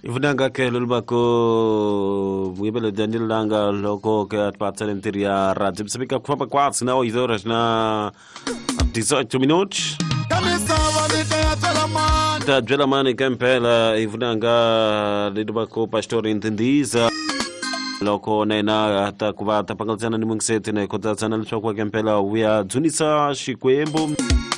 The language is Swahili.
Ivunanga ke lulbako mwibele Daniel Langa loko ke atpatsa lenteria radio msabika kwamba kwatsi na 8 horas na 18 minutos. Da Dwelamani Campela ivunanga lulbako pastor entendiza loko nena hata kuvata pangalzana ni mungsete na kotatsana lchokwa Campela uya dzunisa shikwembo